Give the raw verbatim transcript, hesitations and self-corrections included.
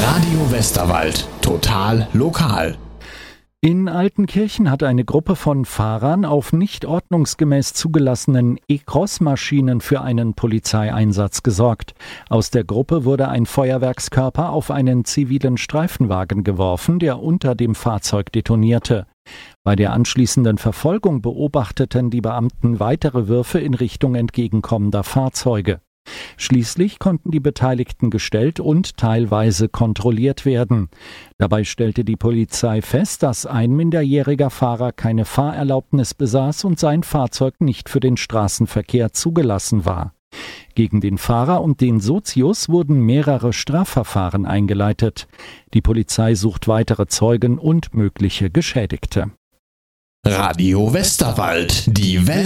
Radio Westerwald. Total lokal. In Altenkirchen hat eine Gruppe von Fahrern auf nicht ordnungsgemäß zugelassenen E-Cross-Maschinen für einen Polizeieinsatz gesorgt. Aus der Gruppe wurde ein Feuerwerkskörper auf einen zivilen Streifenwagen geworfen, der unter dem Fahrzeug detonierte. Bei der anschließenden Verfolgung beobachteten die Beamten weitere Würfe in Richtung entgegenkommender Fahrzeuge. Schließlich konnten die Beteiligten gestellt und teilweise kontrolliert werden. Dabei stellte die Polizei fest, dass ein minderjähriger Fahrer keine Fahrerlaubnis besaß und sein Fahrzeug nicht für den Straßenverkehr zugelassen war. Gegen den Fahrer und den Sozius wurden mehrere Strafverfahren eingeleitet. Die Polizei sucht weitere Zeugen und mögliche Geschädigte. Radio Westerwald, die Welle.